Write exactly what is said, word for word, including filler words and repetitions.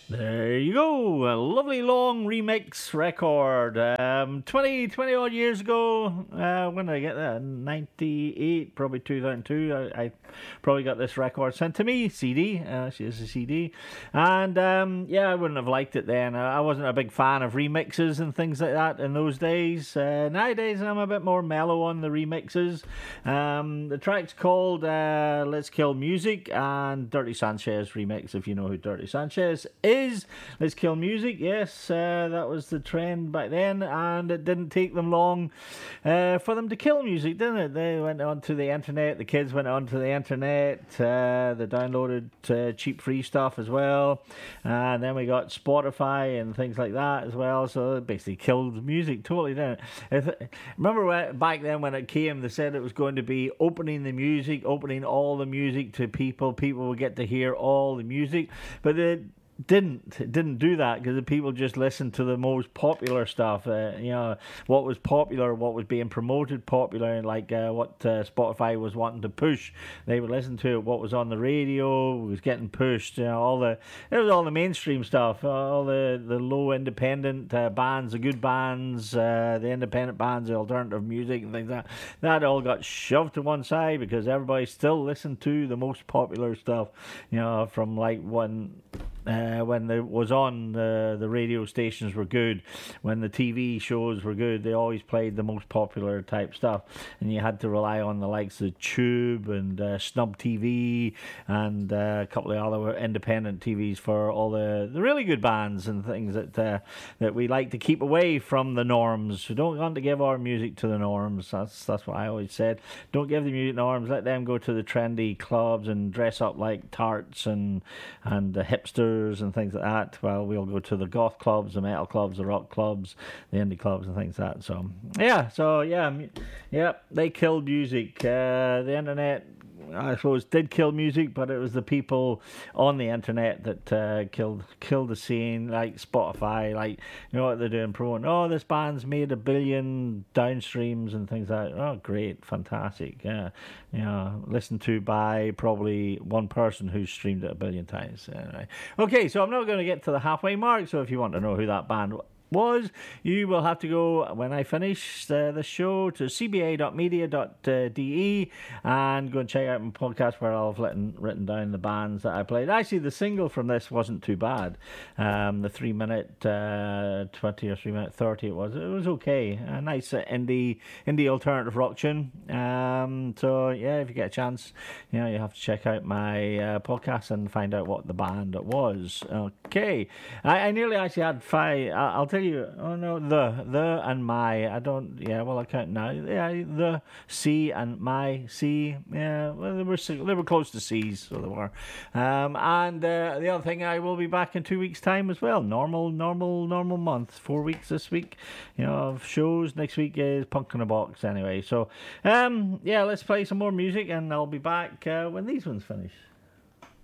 There you go, a lovely long remix record. Um, twenty, twenty odd years ago, uh, when did I get that? ninety-eight, probably two thousand two. I, I probably got this record sent to me, C D. Uh, she is a C D. And um, yeah, I wouldn't have liked it then. I wasn't a big fan of remixes and things like that in those days. Uh, nowadays, I'm a bit more mellow on the remixes. Um, the track's called uh, Let's Kill Music and Dirty Sanchez remix, if you know who Dirty Sanchez is. Let's Kill Music, yes, uh, that was the trend back then, and it didn't take them long uh, for them to kill music, didn't it? They went onto the internet, the kids went onto the internet, uh, they downloaded uh, cheap free stuff as well, and then we got Spotify and things like that as well, so it basically killed music totally, didn't it? If, remember when, back then when it came, they said it was going to be opening the music, opening all the music to people, people would get to hear all the music, but the didn't it didn't do that because the people just listened to the most popular stuff, uh, you know, what was popular, what was being promoted popular, and like uh, what uh, Spotify was wanting to push, they would listen to it. What was on the radio was getting pushed, you know, all the it was all the mainstream stuff, all the the low independent uh, bands, the good bands, uh, the independent bands, the alternative music and things like that, that all got shoved to one side because everybody still listened to the most popular stuff, you know, from like when Uh, when it was on, uh, the radio stations were good. When the T V shows were good, they always played the most popular type stuff. And you had to rely on the likes of Tube and uh, Snub T V and uh, a couple of other independent T Vs for all the, the really good bands and things that uh, that we like to keep away from the norms. We don't want to give our music to the norms. That's, that's what I always said. Don't give the music norms. Let them go to the trendy clubs and dress up like tarts and, and the hipsters and things like that. Well, we'll go to the goth clubs, the metal clubs, the rock clubs, the indie clubs and things like that. So yeah, so yeah, yeah, they killed music. Uh, the internet, I suppose, did kill music, but it was the people on the internet that uh, killed killed the scene, like Spotify, like, you know what they're doing, promoting, oh, this band's made a billion downstreams and things like that. Oh, great, fantastic. Yeah, you know, listened to by probably one person who's streamed it a billion times. Anyway. Okay, so I'm not going to get to the halfway mark, so if you want to know who that band was, you will have to go, when I finish uh, the show, to c b a dot media dot d e and go and check out my podcast where I've written, written down the bands that I played. Actually, the single from this wasn't too bad. Um, the three minute uh, twenty or three minute thirty it was. It was okay. A nice uh, indie indie alternative rock tune. Um, so yeah, if you get a chance, you know, you have to check out my uh, podcast and find out what the band was. Okay, I, I nearly actually had five. I, I'll tell you, oh no, the, the and my, I don't, yeah, well, I count now, yeah, the, C and my, C, yeah, well, they were, they were close to C's, so they were, um, and uh, the other thing, I will be back in two weeks' time as well, normal, normal, normal month, four weeks this week, you know, of shows. Next week is Punk in a Box, anyway, so, um, yeah, let's play some more music, and I'll be back uh, when these ones finish.